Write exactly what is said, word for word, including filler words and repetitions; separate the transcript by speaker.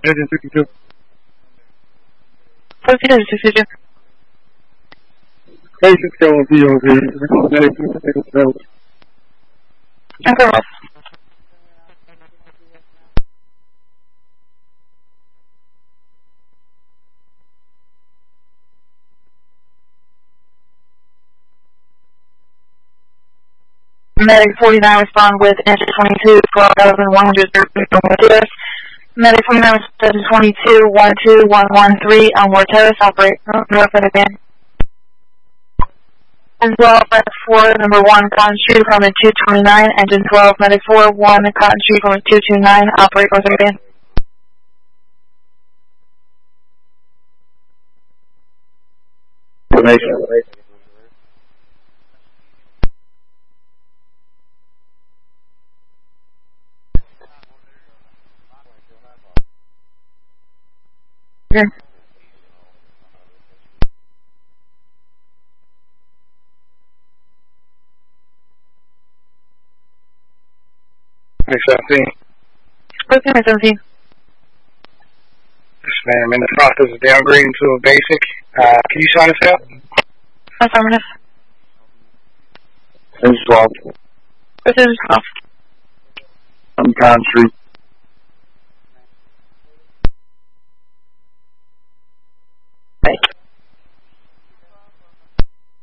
Speaker 1: Engine sixty-two.
Speaker 2: Proceed to sixty-two.
Speaker 1: Hey, six L V O V.
Speaker 2: Okay, Ross. Medic forty-nine respond with engine twenty-two, twelve thousand one hundred thirty. Medic forty-nine respond twenty-two, one two one one three on War Terrace, operate north of again. As well, Medic four, number one, Cotton Street, Department two twenty-nine, engine twelve, Medic four, one, Cotton Street, Department two twenty-nine, operate north of again.
Speaker 1: Formation.
Speaker 2: Okay.
Speaker 1: Hey, seventeen.
Speaker 2: Okay, seventeen.
Speaker 1: Yes, ma'am. I'm in the process of downgrading to a basic. Uh, can you sign us out?
Speaker 2: Affirmative.
Speaker 1: Engine twelve.
Speaker 2: This is off.
Speaker 1: I'm Cotton Street.